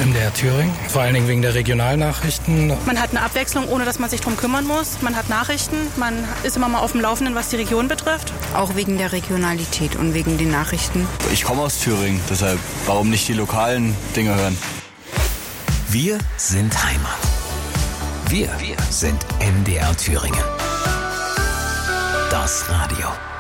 MDR Thüringen, vor allen Dingen wegen der Regionalnachrichten. Man hat eine Abwechslung, ohne dass man sich drum kümmern muss. Man hat Nachrichten, man ist immer mal auf dem Laufenden, was die Region betrifft. Auch wegen der Regionalität und wegen den Nachrichten. Ich komme aus Thüringen, deshalb warum nicht die lokalen Dinge hören? Wir sind Heimat. Wir sind MDR Thüringen. Das Radio.